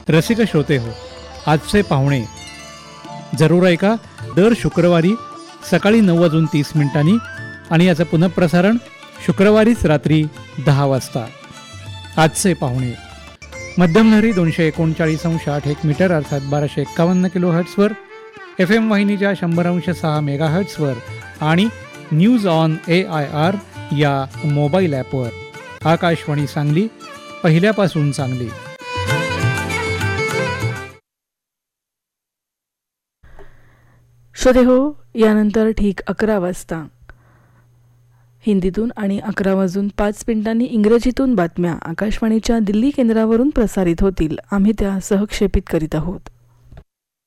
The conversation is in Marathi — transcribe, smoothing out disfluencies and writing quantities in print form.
रसिक श्रोते हो, आजचे पाहुणे जरूर ऐका दर शुक्रवारी सकाळी 9:30 आणि याचं पुनःप्रसारण शुक्रवारीच रात्री 10 वाजता. आजचे पाहुणे मध्यमलहरी 239.8 मीटर अर्थात 1251 किलोहर्ट्झवर, FM वाहिनीच्या 100.6 मेगाहर्ट्झवर आणि न्यूज ऑन AIR या मोबाईल ॲपवर. आकाशवाणी सांगली, पहिल्यापासून चांगली. श्रोते हो, यानंतर ठीक 11 वाजता हिंदीतून आणि 11:05 इंग्रजीतून बातम्या आकाशवाणीच्या दिल्ली केंद्रावरून प्रसारित होतील. आम्ही त्या सहक्षेपित करीत आहोत.